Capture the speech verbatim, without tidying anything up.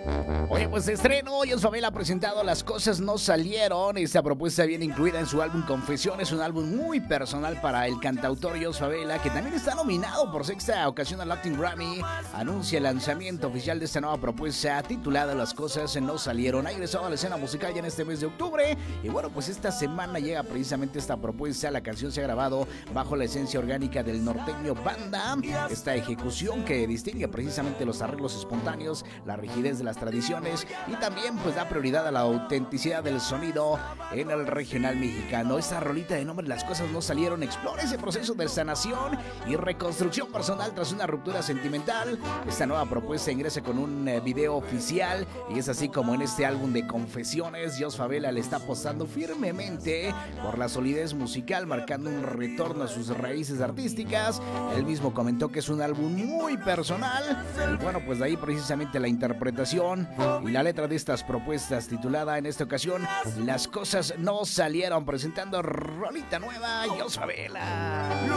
Oye, pues de estreno, Jos Favela ha presentado Las Cosas No Salieron. Esta propuesta viene incluida en su álbum Confesiones, un álbum muy personal para el cantautor Jos Favela, que también está nominado por sexta ocasión al Latin Grammy. Anuncia el lanzamiento oficial de esta nueva propuesta titulada Las Cosas No Salieron. Ha ingresado a la escena musical ya en este mes de octubre. Y bueno, pues esta semana llega precisamente esta propuesta. La canción se ha grabado bajo la esencia orgánica del norteño banda. Esta ejecución que distingue precisamente los arreglos espontáneos, la rigidez de las tradiciones y también pues da prioridad a la autenticidad del sonido en el regional mexicano. Esta rolita de nombre Las Cosas No Salieron explora ese proceso de sanación y reconstrucción personal tras una ruptura sentimental. Esta nueva propuesta ingresa con un eh, video oficial y es así como en este álbum de Confesiones Jos Favela le está apostando firmemente por la solidez musical, marcando un retorno a sus raíces artísticas. Él mismo comentó que es un álbum muy personal y bueno, pues de ahí precisamente la interpretación y la letra de estas propuestas, titulada en esta ocasión Las Cosas No Salieron, presentando rolita nueva Jos Favela.